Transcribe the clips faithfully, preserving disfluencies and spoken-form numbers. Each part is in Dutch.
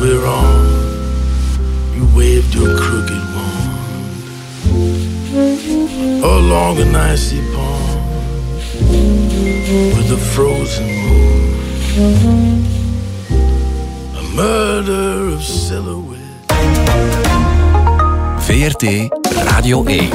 we're on, you waved your crooked wand along an icy pond with a frozen moon, a murder of silhouette. V R T Radio één.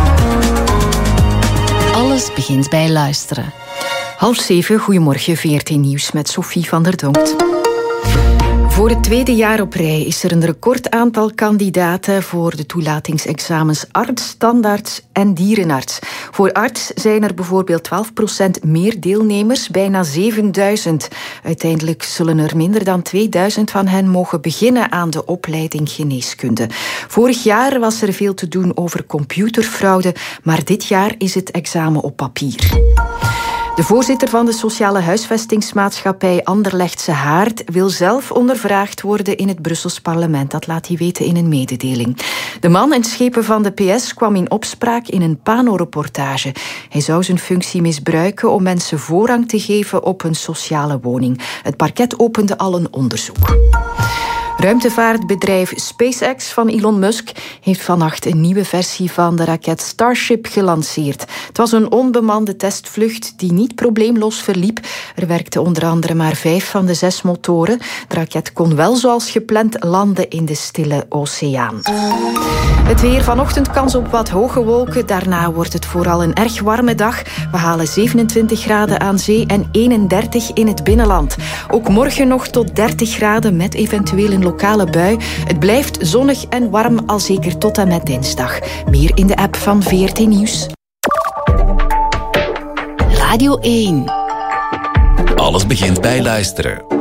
Alles begint bij luisteren. Half zeven, goedemorgen, V R T Nieuws met Sophie van der Donkt. Voor het tweede jaar op rij is er een record aantal kandidaten voor de toelatingsexamens arts, standaards en dierenarts. Voor arts zijn er bijvoorbeeld twaalf procent meer deelnemers, bijna zevenduizend. Uiteindelijk zullen er minder dan tweeduizend van hen mogen beginnen aan de opleiding geneeskunde. Vorig jaar was er veel te doen over computerfraude, maar dit jaar is het examen op papier. De voorzitter van de sociale huisvestingsmaatschappij Anderlechtse Haard wil zelf ondervraagd worden in het Brussels parlement. Dat laat hij weten in een mededeling. De man en schepen van de P S kwam in opspraak in een Pano-reportage. Hij zou zijn functie misbruiken om mensen voorrang te geven op een sociale woning. Het parket opende al een onderzoek. Ruimtevaartbedrijf SpaceX van Elon Musk heeft vannacht een nieuwe versie van de raket Starship gelanceerd. Het was een onbemande testvlucht die niet probleemloos verliep. Er werkten onder andere maar vijf van de zes motoren. De raket kon wel zoals gepland landen in de Stille Oceaan. Het weer vanochtend, kans op wat hoge wolken. Daarna wordt het vooral een erg warme dag. We halen zevenentwintig graden aan zee en eenendertig in het binnenland. Ook morgen nog tot dertig graden met eventueel een lokale bui. Het blijft zonnig en warm al zeker tot en met dinsdag. Meer in de app van V R T Nieuws. Radio één. Alles begint bij luisteren.